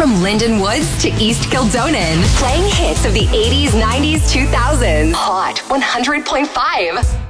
From Linden Woods to East Kildonan, playing hits of the 80s, 90s, 2000s. Hot 100.5.